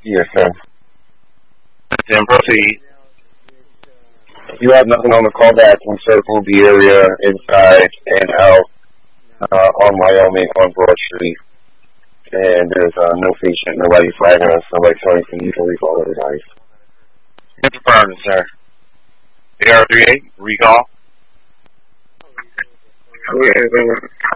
Yes, sir. Then proceed. You have nothing on the callback. We circled the area inside and out on Wyoming on Broad Street. And there's no patient, nobody flagging us, nobody telling us to need to recall everybody. Confirmed, sir. AR-38, recall. Okay,